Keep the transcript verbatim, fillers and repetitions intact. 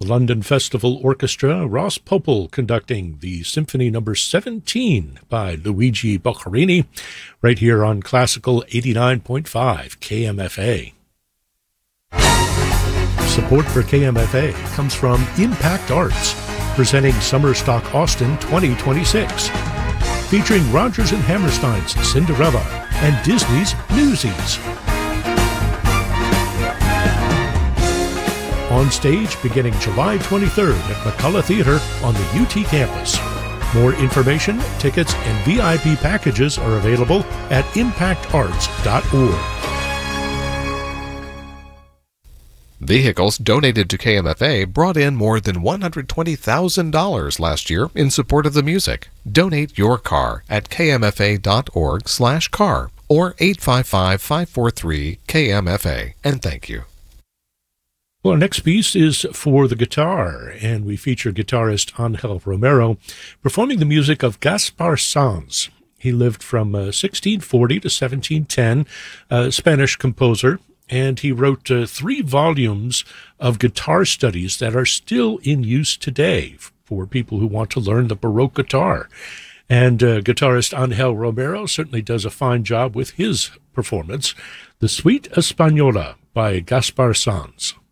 The London Festival Orchestra, Ross Popel conducting the Symphony Number seventeen by Luigi Boccherini, right here on Classical eighty-nine point five K M F A. Support for K M F A comes from Impact Arts, presenting Summerstock Austin twenty twenty-six, featuring Rodgers and Hammerstein's Cinderella and Disney's Newsies. On stage beginning July twenty-third at McCullough Theater on the U T campus. More information, tickets, and V I P packages are available at impact arts dot org. Vehicles donated to K M F A brought in more than one hundred twenty thousand dollars last year in support of the music. Donate your car at k m f a dot org slash car or eight five five, five four three, K M F A, and thank you. Well, our next piece is for the guitar, and we feature guitarist Angel Romero performing the music of Gaspar Sanz. He lived from uh, sixteen forty to seventeen ten, a Spanish composer, and he wrote uh, three volumes of guitar studies that are still in use today for people who want to learn the Baroque guitar. And uh, guitarist Angel Romero certainly does a fine job with his performance. The Suite Española by Gaspar Sanz.